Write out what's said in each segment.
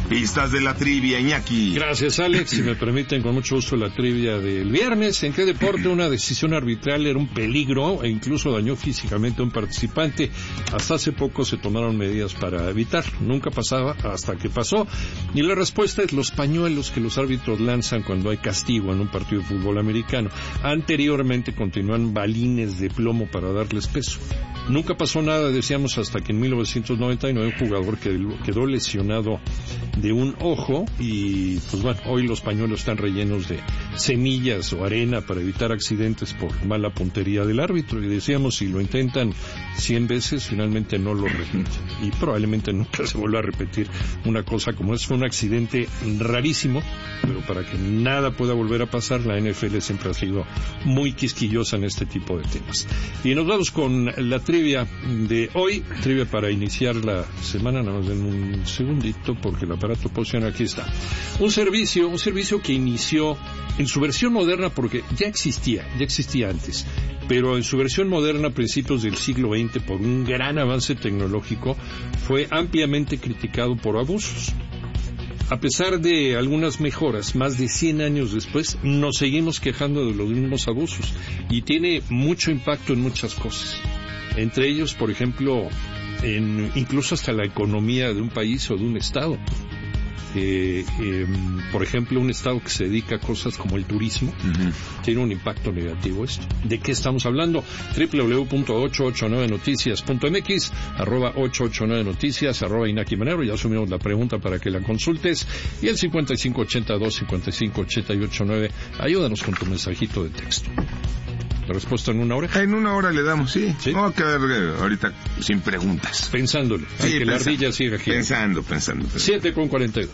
Pistas de la trivia, Iñaki. Gracias, Alex. Si me permiten, con mucho gusto la trivia del viernes. ¿En qué deporte una decisión arbitral era un peligro e incluso dañó físicamente a un participante? Hasta hace poco se tomaron medidas para evitar. Nunca pasaba hasta que pasó. Y la respuesta es los pañuelos que los árbitros lanzan cuando hay castigo en un partido de fútbol americano. Anteriormente continúan balines de plomo para darles peso. Nunca pasó nada, decíamos, hasta que en 1999 un jugador quedó lesionado de un ojo y, pues bueno, hoy los pañuelos están rellenos de semillas o arena para evitar accidentes por mala puntería del árbitro. Y decíamos, si lo intentan 100 veces, finalmente no lo repiten. Y probablemente nunca se vuelva a repetir una cosa como esa. Fue un accidente rarísimo, pero para que nada pueda volver a pasar, la NFL siempre ha sido muy quisquillosa en este tipo de temas. Y nos vamos con la trivia de hoy, trivia para iniciar la semana, nada más en un segundito, porque el aparato posiciona, aquí está. Un servicio que inició en su versión moderna, porque ya existía antes, pero en su versión moderna a principios del siglo XX, por un gran avance tecnológico, fue ampliamente criticado por abusos. A pesar de algunas mejoras, más de 100 años después, nos seguimos quejando de los mismos abusos, y tiene mucho impacto en muchas cosas. Entre ellos, por ejemplo, incluso hasta la economía de un país o de un estado. Por ejemplo, un estado que se dedica a cosas como el turismo, tiene un impacto negativo esto. ¿De qué estamos hablando? www.889noticias.mx, @889noticias, @Iñaki Manero. Ya asumimos la pregunta para que la consultes. Y el 5582-5588-9. Ayúdanos con tu mensajito de texto. ¿La respuesta en una hora? En una hora le damos, sí. Vamos a quedar ahorita sin preguntas. Pensándole. Sí, que la ardilla siga aquí. Pensando. 7:42.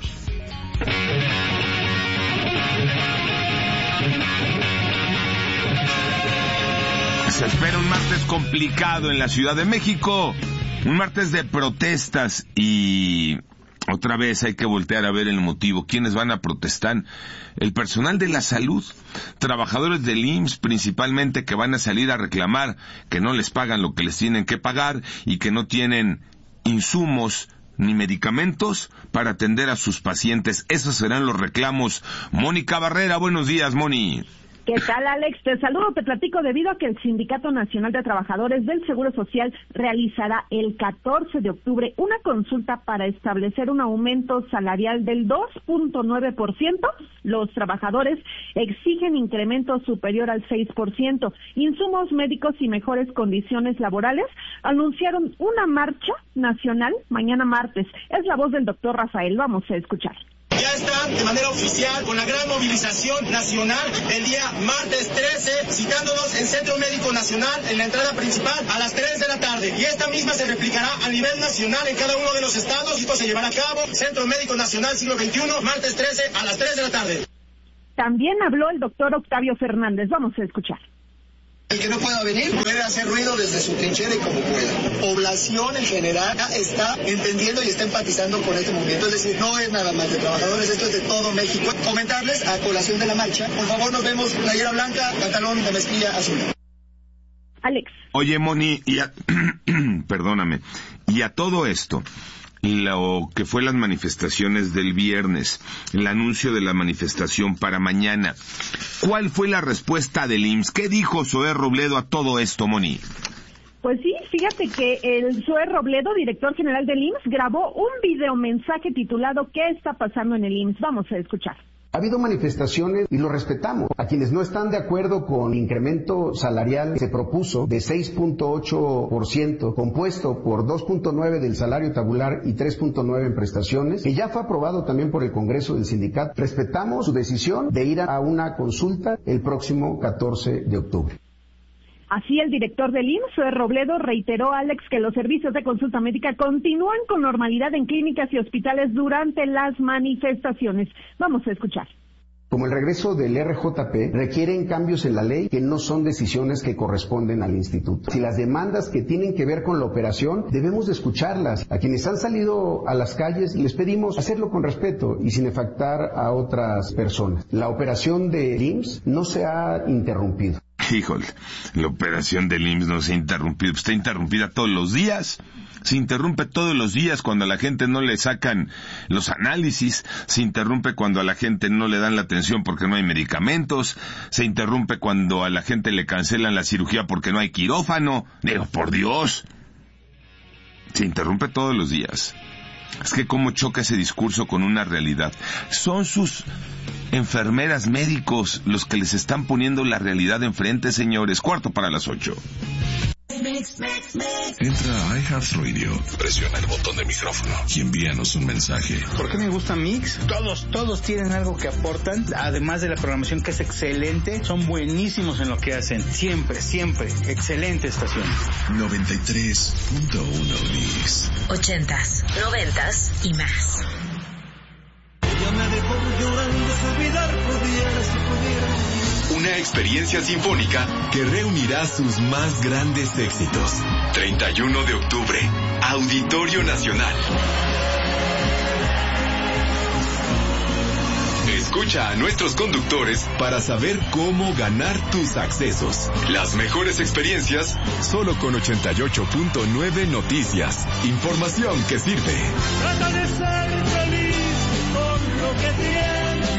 Se espera un martes complicado en la Ciudad de México. Un martes de protestas y... otra vez hay que voltear a ver el motivo. ¿Quiénes van a protestar? El personal de la salud, trabajadores del IMSS principalmente, que van a salir a reclamar que no les pagan lo que les tienen que pagar y que no tienen insumos ni medicamentos para atender a sus pacientes. Esos serán los reclamos. Mónica Barrera, buenos días, Moni. ¿Qué tal, Alex? Te saludo, te platico debido a que el Sindicato Nacional de Trabajadores del Seguro Social realizará el 14 de octubre una consulta para establecer un aumento salarial del 2.9%. Los trabajadores exigen incremento superior al 6%, insumos médicos y mejores condiciones laborales. Anunciaron una marcha nacional mañana martes. Es la voz del doctor Rafael. Vamos a escuchar. Ya está de manera oficial con la gran movilización nacional el día martes 13, citándonos en Centro Médico Nacional en la entrada principal a las 3 de la tarde. Y esta misma se replicará a nivel nacional en cada uno de los estados. Esto se llevará a cabo Centro Médico Nacional siglo XXI, martes 13 a las 3 de la tarde. También habló el doctor Octavio Fernández. Vamos a escuchar. El que no pueda venir puede hacer ruido desde su trinchera y como pueda. Población en general está entendiendo y está empatizando con este movimiento. Es decir, no es nada más de trabajadores, esto es de todo México. Comentarles a colación de la marcha, por favor nos vemos playera blanca, pantalón de mezclilla azul. Alex. Oye, Moni, perdóname, y a todo esto, lo que fue las manifestaciones del viernes, el anuncio de la manifestación para mañana, ¿cuál fue la respuesta del IMSS? ¿Qué dijo Zoé Robledo a todo esto, Moni? Pues sí, fíjate que el Zoé Robledo, director general del IMSS, grabó un videomensaje titulado ¿Qué está pasando en el IMSS? Vamos a escuchar. Ha habido manifestaciones y lo respetamos. A quienes no están de acuerdo con el incremento salarial que se propuso de 6.8%, compuesto por 2.9% del salario tabular y 3.9% en prestaciones, que ya fue aprobado también por el Congreso del Sindicato, respetamos su decisión de ir a una consulta el próximo 14 de octubre. Así, el director del IMSS, Zoé Robledo, reiteró, Alex, que los servicios de consulta médica continúan con normalidad en clínicas y hospitales durante las manifestaciones. Vamos a escuchar. Como el regreso del RJP, requieren cambios en la ley que no son decisiones que corresponden al instituto. Si las demandas que tienen que ver con la operación, debemos de escucharlas. A quienes han salido a las calles les pedimos hacerlo con respeto y sin afectar a otras personas. La operación de IMSS no se ha interrumpido. Híjole, la operación del IMSS no se ha interrumpido, está interrumpida todos los días. Se interrumpe todos los días cuando a la gente no le sacan los análisis, se interrumpe cuando a la gente no le dan la atención porque no hay medicamentos, se interrumpe cuando a la gente le cancelan la cirugía porque no hay quirófano. Digo, por Dios, se interrumpe todos los días. Es que cómo choca ese discurso con una realidad. Son sus enfermeras, médicos, los que les están poniendo la realidad enfrente, señores. 7:45. Entra a iHeartRadio, presiona el botón de micrófono y envíanos un mensaje. ¿Por qué me gusta Mix? Todos tienen algo que aportan, además de la programación que es excelente, son buenísimos en lo que hacen, siempre, excelente estación. 93.1 Mix. 80s, 90s y más. Ella me dejó llorando, si pudiera. Una experiencia sinfónica que reunirá sus más grandes éxitos. 31 de octubre, Auditorio Nacional. Escucha a nuestros conductores para saber cómo ganar tus accesos. Las mejores experiencias solo con 88.9 Noticias. Información que sirve. Trata de ser feliz con lo que tienes.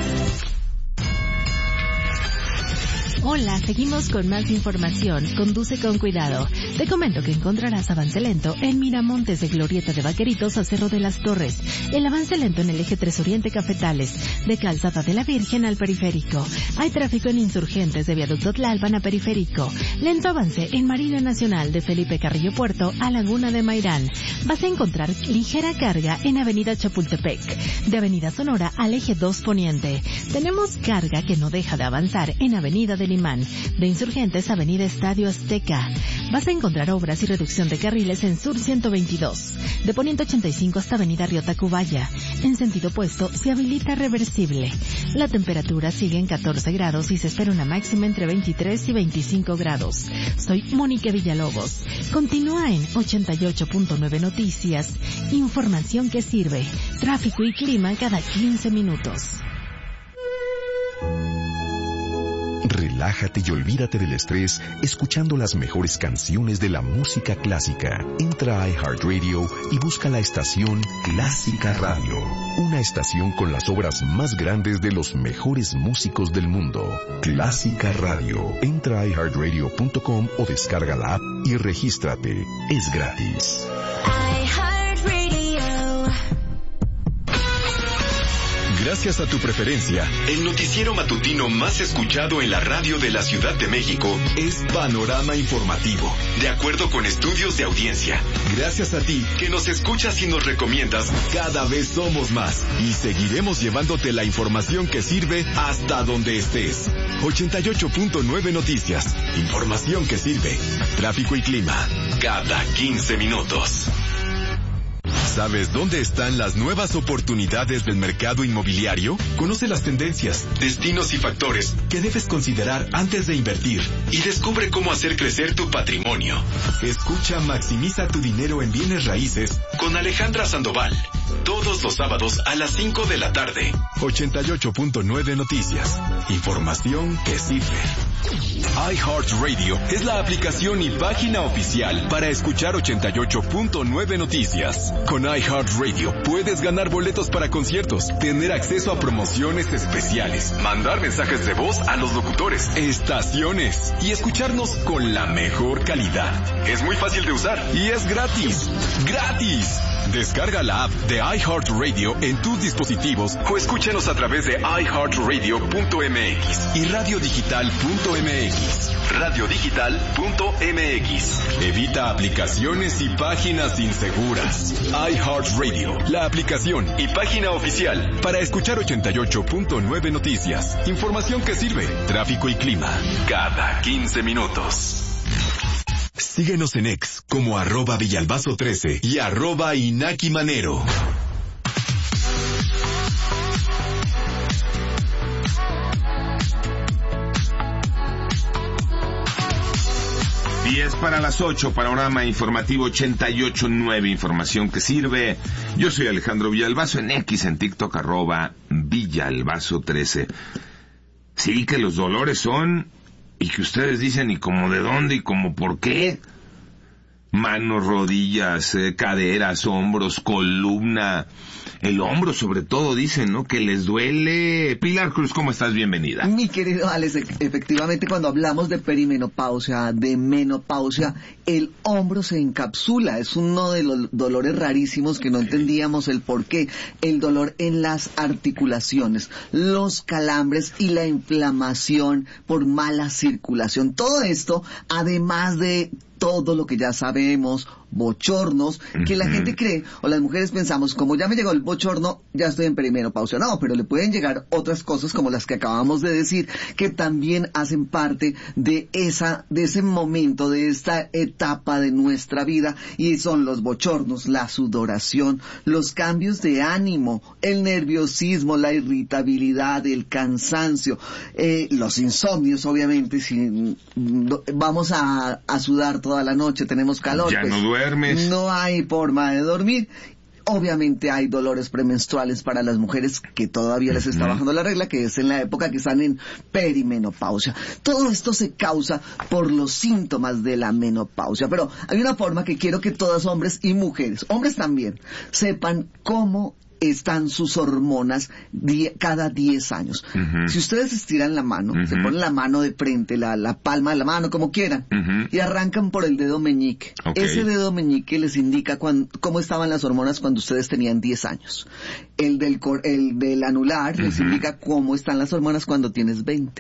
Hola, seguimos con más información. Conduce con cuidado. Te comento que encontrarás avance lento en Miramontes de Glorieta de Vaqueritos a Cerro de las Torres. El avance lento en el eje 3 Oriente Cafetales, de Calzada de la Virgen al Periférico. Hay tráfico en Insurgentes de Viaducto Tlalpan a Periférico. Lento avance en Marina Nacional de Felipe Carrillo Puerto a Laguna de Mairán. Vas a encontrar ligera carga en Avenida Chapultepec, de Avenida Sonora al eje 2 Poniente. Tenemos carga que no deja de avanzar en Avenida del Imán, de Insurgentes Avenida Estadio Azteca. Vas a encontrar obras y reducción de carriles en Sur 122, de Poniente 85 hasta Avenida Río Tacubaya. En sentido opuesto se habilita reversible. La temperatura sigue en 14 grados y se espera una máxima entre 23 y 25 grados. Soy Mónica Villalobos. Continúa en 88.9 Noticias. Información que sirve. Tráfico y clima cada 15 minutos. Relájate y olvídate del estrés escuchando las mejores canciones de la música clásica. Entra a iHeartRadio y busca la estación Clásica Radio. Una estación con las obras más grandes de los mejores músicos del mundo. Clásica Radio. Entra a iHeartRadio.com o descarga la app y regístrate. Es gratis. Gracias a tu preferencia, el noticiero matutino más escuchado en la radio de la Ciudad de México es Panorama Informativo, de acuerdo con estudios de audiencia. Gracias a ti, que nos escuchas y nos recomiendas, cada vez somos más y seguiremos llevándote la información que sirve hasta donde estés. 88.9 Noticias, información que sirve. Tráfico y clima, cada 15 minutos. ¿Sabes dónde están las nuevas oportunidades del mercado inmobiliario? Conoce las tendencias, destinos y factores que debes considerar antes de invertir y descubre cómo hacer crecer tu patrimonio. Escucha Maximiza tu dinero en bienes raíces con Alejandra Sandoval. Todos los sábados a las 5 de la tarde. 88.9 Noticias. Información que sirve. iHeartRadio es la aplicación y página oficial para escuchar 88.9 Noticias. Con iHeartRadio puedes ganar boletos para conciertos, tener acceso a promociones especiales, mandar mensajes de voz a los locutores, estaciones y escucharnos con la mejor calidad. Es muy fácil de usar y es gratis. ¡Gratis! Descarga la app de iHeartRadio en tus dispositivos o escúchanos a través de iHeartRadio.mx y radiodigital.mx. Radiodigital.mx. Evita aplicaciones y páginas inseguras. iHeartRadio, la aplicación y página oficial para escuchar 88.9 Noticias. Información que sirve. Tráfico y clima, cada 15 minutos. Síguenos en X como @Villalbazo13 y @Inaki Manero. Y es para las 8, Panorama Informativo 88.9, información que sirve. Yo soy Alejandro Villalbazo, en X, en TikTok, @Villalbazo13. Sí, que los dolores son y que ustedes dicen, ¿y como de dónde y como por qué? Manos, rodillas, caderas, hombros, columna, el hombro sobre todo, dicen, ¿no? Que les duele. Pilar Cruz, ¿cómo estás? Bienvenida. Mi querido Alex, efectivamente cuando hablamos de perimenopausia, de menopausia, el hombro se encapsula. Es uno de los dolores rarísimos que no entendíamos el por qué. El dolor en las articulaciones, los calambres y la inflamación por mala circulación. Todo esto, además de todo lo que ya sabemos, bochornos, que la gente cree, o las mujeres pensamos, como ya me llegó el bochorno, ya estoy en perimenopausia. No, pero le pueden llegar otras cosas como las que acabamos de decir, que también hacen parte de ese momento, de esta etapa de nuestra vida, y son los bochornos, la sudoración, los cambios de ánimo, el nerviosismo, la irritabilidad, el cansancio, los insomnios, obviamente, si vamos a sudar toda la noche, tenemos calor, ya pues, no duermes, no hay forma de dormir. Obviamente hay dolores premenstruales para las mujeres que todavía les está bajando la regla, que es en la época que están en perimenopausia. Todo esto se causa por los síntomas de la menopausia, pero hay una forma que quiero que todas, hombres y mujeres, hombres también, sepan cómo están sus hormonas cada 10 años. Si ustedes estiran la mano, se ponen la mano de frente, la palma de la mano, como quieran, y arrancan por el dedo meñique. Ese dedo meñique les indica cómo estaban las hormonas cuando ustedes tenían 10 años. El del anular les indica cómo están las hormonas cuando tienes 20.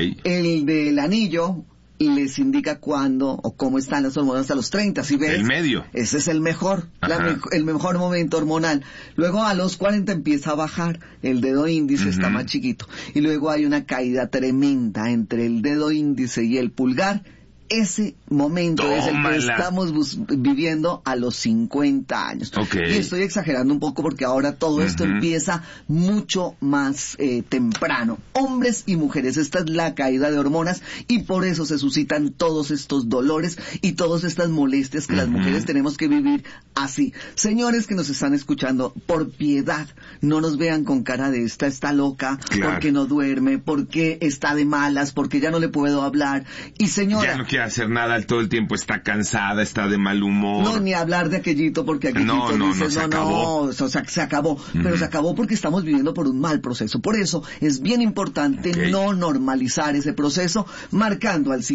El del anillo les indica cuándo o cómo están las hormonas a los 30, ¿sí ves? El medio. Ese es el mejor, el mejor momento hormonal. Luego a los 40 empieza a bajar, el dedo índice está más chiquito. Y luego hay una caída tremenda entre el dedo índice y el pulgar. Ese momento es el que estamos viviendo a los 50 años. Y estoy exagerando un poco porque ahora todo esto empieza mucho más temprano. Hombres y mujeres, esta es la caída de hormonas y por eso se suscitan todos estos dolores y todas estas molestias que las mujeres tenemos que vivir así. Señores que nos están escuchando, por piedad, no nos vean con cara de está loca, porque no duerme, porque está de malas, porque ya no le puedo hablar. Y señora, quiere hacer nada, todo el tiempo está cansada, está de mal humor. No, ni hablar de aquellito, porque aquellito se acabó. Se acabó, pero se acabó porque estamos viviendo por un mal proceso. Por eso es bien importante no normalizar ese proceso, marcando al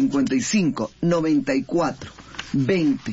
55 94 20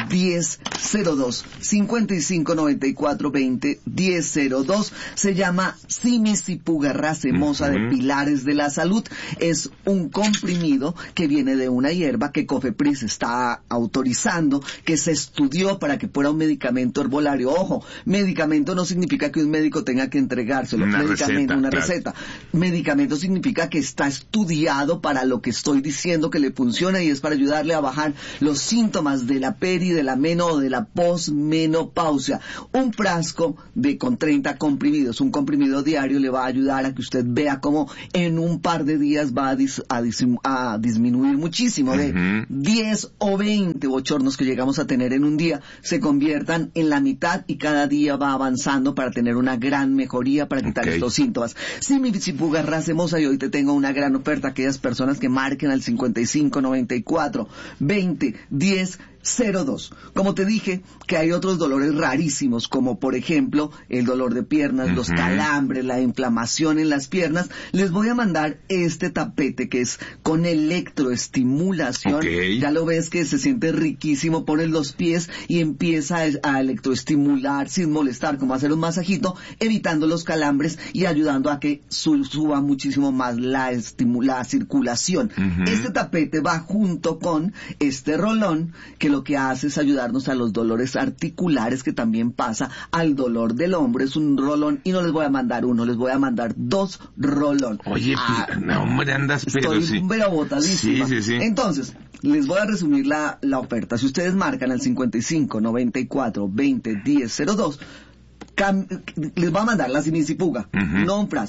1002, 55 94 20 1002. Se llama Simisipuga racemosa de Pilares de la Salud. Es un comprimido que viene de una hierba que Cofepris está autorizando, que se estudió para que fuera un medicamento herbolario. Ojo, medicamento no significa que un médico tenga que entregárselo. Una receta. Medicamento significa que está estudiado para lo que estoy diciendo que le funciona, y es para ayudarle a bajar los síntomas de la de la o de la posmenopausia. Un frasco con 30 comprimidos, un comprimido diario, le va a ayudar a que usted vea cómo en un par de días va a disminuir muchísimo. De 10 o 20 bochornos que llegamos a tener en un día se conviertan en la mitad, y cada día va avanzando para tener una gran mejoría, para quitar estos síntomas. Simisipuga racemosa, y hoy te tengo una gran oferta a aquellas personas que marquen al 55 94 20 10 02. Como te dije, que hay otros dolores rarísimos, como por ejemplo el dolor de piernas, los calambres, la inflamación en las piernas. Les voy a mandar este tapete que es con electroestimulación. Ya lo ves que se siente riquísimo. Pones los pies y empieza a electroestimular sin molestar, como hacer un masajito, evitando los calambres y ayudando a que suba muchísimo más la circulación. Este tapete va junto con este rolón, que lo que hace es ayudarnos a los dolores articulares, que también pasa al dolor del hombro. Es un rolón, y no les voy a mandar uno, les voy a mandar 2 rolón. Oye, no, hombre, andas pero estoy pero botadísima. Sí. Entonces, les voy a resumir la oferta. Si ustedes marcan al 55 94 20 10 02, les va a mandar la Simisipuga, no un frasco,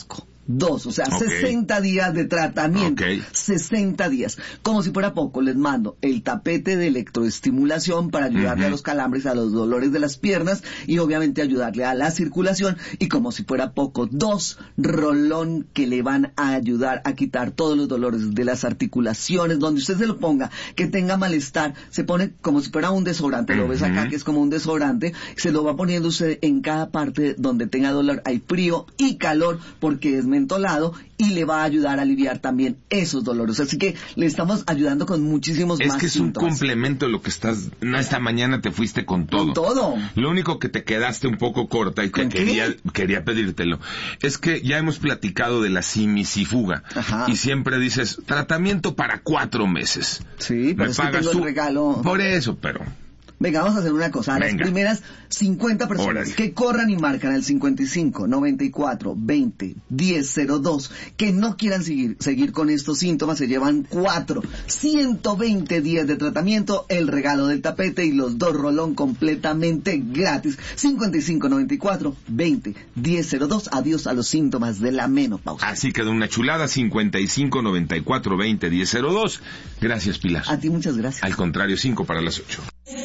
2, o sea, 60 días de tratamiento, 60 días. Como si fuera poco, les mando el tapete de electroestimulación para ayudarle a los calambres, a los dolores de las piernas y obviamente ayudarle a la circulación, y como si fuera poco, 2 rolón que le van a ayudar a quitar todos los dolores de las articulaciones, donde usted se lo ponga, que tenga malestar, se pone como si fuera un desodorante, lo ves acá que es como un desodorante, se lo va poniendo usted en cada parte donde tenga dolor, hay frío y calor porque es mentolado y le va a ayudar a aliviar también esos dolores. Así que le estamos ayudando con muchísimos más síntomas. Es que es un complemento lo que estás... No, esta mañana te fuiste con todo. Con todo. Lo único que te quedaste un poco corta y que quería pedírtelo es que ya hemos platicado de la simisifuga. Y siempre dices, tratamiento para 4 meses. Sí, pero es que tengo el regalo. Por eso, pero... Venga, vamos a hacer una cosa. A las primeras 50 personas que corran y marcan el 55 94 20 10 02, que no quieran seguir con estos síntomas, se llevan 120 días de tratamiento, el regalo del tapete y los 2 rolón completamente gratis. 55 94 20 10 02. Adiós a los síntomas de la menopausia. Así quedó una chulada. 55 94 20 10 02. Gracias, Pilar. A ti muchas gracias. Al contrario, 5 para las 8.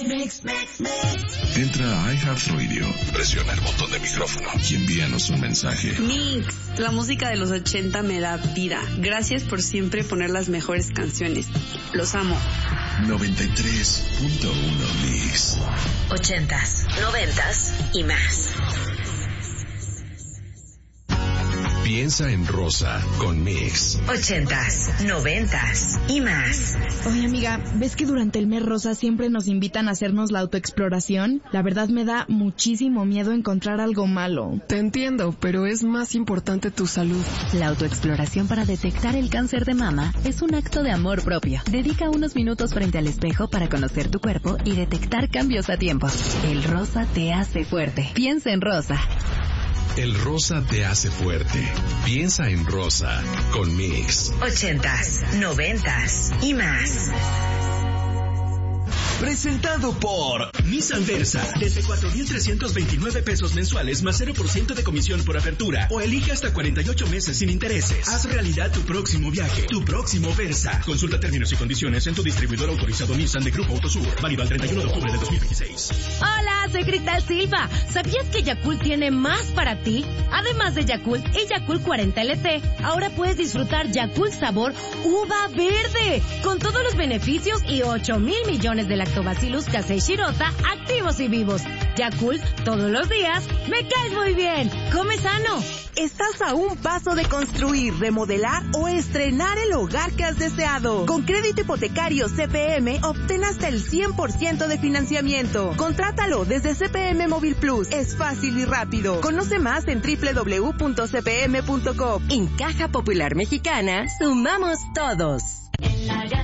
Entra a iHeartRadio, presiona el botón de micrófono y envíanos un mensaje. Mix, la música de los 80 me da vida. Gracias por siempre poner las mejores canciones. Los amo. 93.1 Mix. 80s, 90s y más. Piensa en rosa con Mix. 80s, 90s y más. Oye, amiga, ¿ves que durante el mes rosa siempre nos invitan a hacernos la autoexploración? La verdad me da muchísimo miedo encontrar algo malo. Te entiendo, pero es más importante tu salud. La autoexploración para detectar el cáncer de mama es un acto de amor propio. Dedica unos minutos frente al espejo para conocer tu cuerpo y detectar cambios a tiempo. El rosa te hace fuerte. Piensa en rosa. El rosa te hace fuerte. Piensa en rosa con Mix. 80s, 90s y más. Presentado por Nissan Versa. Desde 4,329 pesos mensuales más 0% de comisión por apertura. O elige hasta 48 meses sin intereses. Haz realidad tu próximo viaje. Tu próximo Versa. Consulta términos y condiciones en tu distribuidor autorizado Nissan de Grupo Autosur. Válido al 31 de octubre de 2026. Hola, soy Cristal Silva. ¿Sabías que Yakult tiene más para ti? Además de Yakult y Yakult 40 LT, ahora puedes disfrutar Yakult sabor uva verde. Con todos los beneficios y 8,000 millones de Lactobacillus casei shirota activos y vivos. Yakult, todos los días, me caes muy bien. Come sano. Estás a un paso de construir, remodelar o estrenar el hogar que has deseado. Con crédito hipotecario CPM, obtén hasta el 100% de financiamiento. Contrátalo desde CPM Móvil Plus. Es fácil y rápido. Conoce más en www.cpm.com. En Caja Popular Mexicana, sumamos todos.